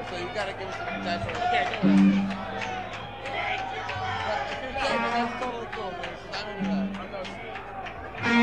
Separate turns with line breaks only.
So you gotta give us some type of. You can't do it.